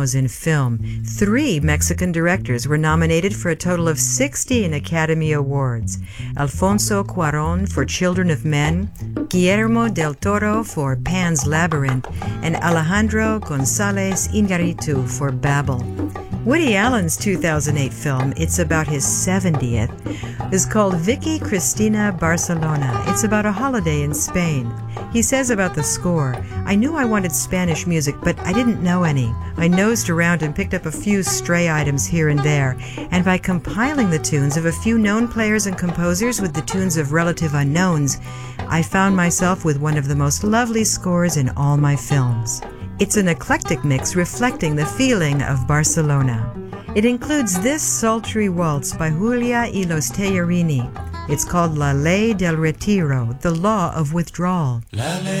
Latinos in film. 3 Mexican directors were nominated for a total of 16 Academy Awards. Alfonso Cuarón for Children of Men, Guillermo del Toro for Pan's Labyrinth, and Alejandro González Iñárritu for Babel. Woody Allen's 2008 film, it's about his 70th, is called Vicky Cristina Barcelona. It's about a holiday in Spain. He says about the score, "I knew I wanted Spanish music, but I didn't know any. I nosed around and picked up a few stray items here and there, and by compiling the tunes of a few known players and composers with the tunes of relative unknowns, I found myself with one of the most lovely scores in all my films." It's an eclectic mix reflecting the feeling of Barcelona. It includes this sultry waltz by Julia y los Tejerini. It's called La Ley del Retiro, the law of withdrawal.